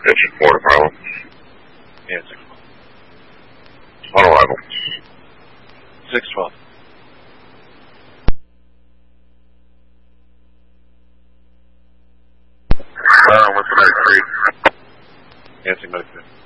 Engine 4 to Bravo. Yeah, 612. On arrival. 612. What's the next 3? Answering medic 3.